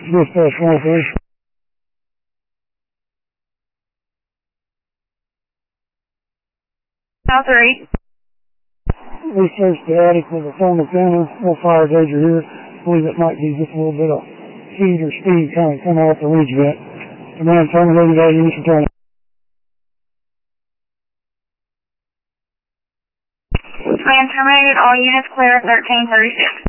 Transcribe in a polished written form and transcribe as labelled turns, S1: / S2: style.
S1: Dispatch 103.
S2: South 3.
S1: We searched the attic with a thermal camera. No fire danger here. I believe it might be just a little bit of heat or steam kind of coming off the ridge vent. Command terminated, all units returning.
S2: Command terminated, all units clear at 1336.